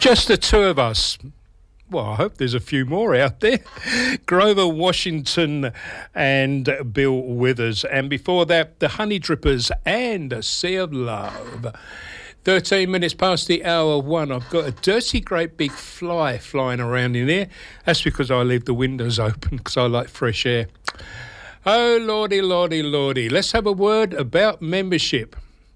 Just the two of us. Well, I hope there's a few more out there. Grover Washington and Bill Withers. And before that, the Honey Drippers and A Sea of Love. 13 minutes past the hour 1. I've got a dirty, great big fly flying around in here. That's because I leave the windows open because I like fresh air. Oh, lordy, lordy, lordy. Let's have a word about membership.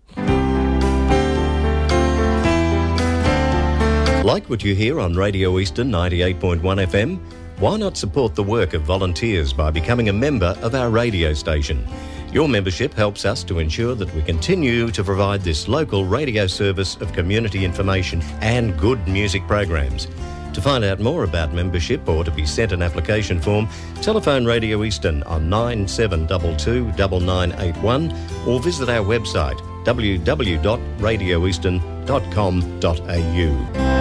Like what you hear on Radio Eastern 98.1 FM? Why not support the work of volunteers by becoming a member of our radio station? Your membership helps us to ensure that we continue to provide this local radio service of community information and good music programs. To find out more about membership or to be sent an application form, telephone Radio Eastern on 9722 9981 or visit our website www.radioeastern.com.au.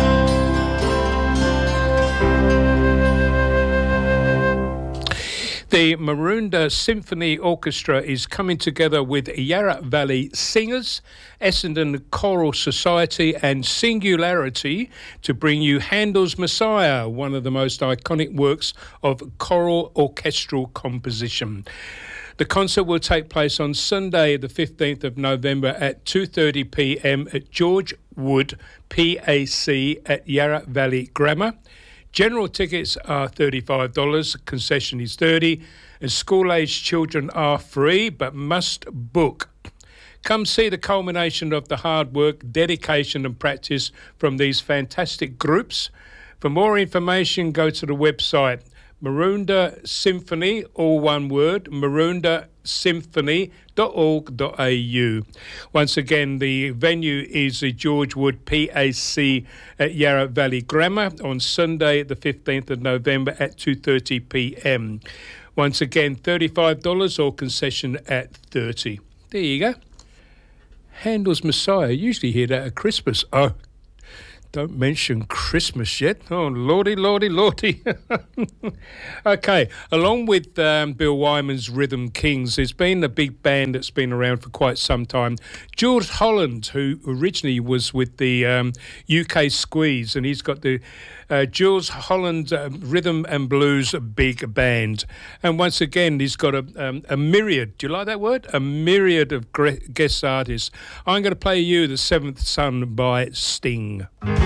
The Maroondah Symphony Orchestra is coming together with Yarra Valley Singers, Essendon Choral Society and Singularity to bring you Handel's Messiah, one of the most iconic works of choral orchestral composition. The concert will take place on Sunday, the 15th of November at 2:30pm at George Wood PAC at Yarra Valley Grammar. General tickets are $35, concession is $30, and school-aged children are free but must book. Come see the culmination of the hard work, dedication and practice from these fantastic groups. For more information, go to the website Maroondah Symphony, all one word, maroondah-symphony.org.au. Once again, the venue is the George Wood PAC at Yarra Valley Grammar on Sunday, the 15th of November at 2:30pm. Once again, $35 or concession at $30. There you go. Handel's Messiah. Usually hear that at Christmas. Oh, don't mention Christmas yet. Oh, lordy, lordy, lordy. Okay, along with Bill Wyman's Rhythm Kings, there's been a big band that's been around for quite some time. Jules Holland, who originally was with the UK Squeeze, and he's got the Jules Holland Rhythm and Blues Big Band. And once again, he's got a myriad, do you like that word? A myriad of guest artists. I'm going to play you The Seventh Son by Sting.